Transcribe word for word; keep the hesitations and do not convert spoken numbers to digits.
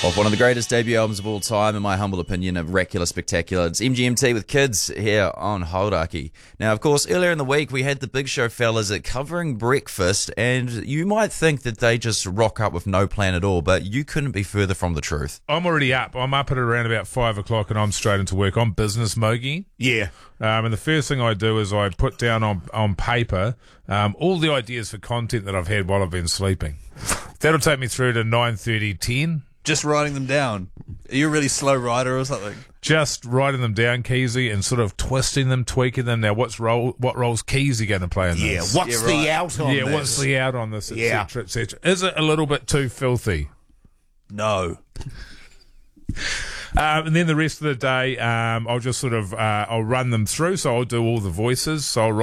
Of one of the greatest debut albums of all time, in my humble opinion, of Recula Spectacular. It's M G M T with Kids here on Hauraki. Now, of course, earlier in the week, we had the Big Show fellas at Covering Breakfast, and you might think that they just rock up with no plan at all, but you couldn't be further from the truth. I'm already up. I'm up at around about five o'clock, and I'm straight into work. I'm business mogi. Yeah. Um, and the first thing I do is I put down on, on paper um, all the ideas for content that I've had while I've been sleeping. That'll take me through to nine thirty, ten. Just writing them down. Are you a really slow writer or something? Just writing them down, Keezy, and sort of twisting them, tweaking them. Now, what's role? What role's Keezy going to play in Yeah, this? what's yeah, the out on Yeah, this? what's the out on this, et Yeah. cetera, et cetera. Is it a little bit too filthy? No. Um, and then the rest of the day, um, I'll just sort of uh, I'll run them through. So I'll do all the voices. So I'll